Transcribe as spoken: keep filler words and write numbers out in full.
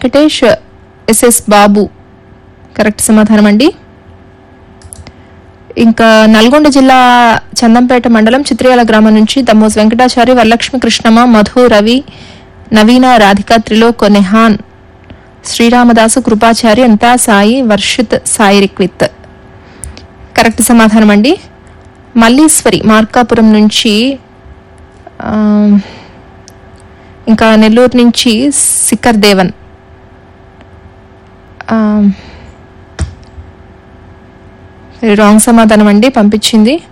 Venkatesh, SS బాబు correct సమాధానం అండి. ఇంకా నల్గొండ జిల్లా చందంపేట మండలం చిత్రియాల గ్రామం నుంచి దమ్మోస్ వెంకటాచారి, వరలక్ష్మి, కృష్ణమ్మ, మధు, రవి, నవీన, రాధిక, త్రిలోక్, నెహాన్, శ్రీరామదాసు, కృపాచారి, అంతా సాయి, వర్షిత్, సాయి రిక్విత్ కరెక్ట్ సమాధానం అండి. మల్లీశ్వరి మార్కాపురం నుంచి, ఇంకా నెల్లూరు నుంచి శిఖర్ దేవన్, రాంగ్ సమాధానం అండి పంపించింది.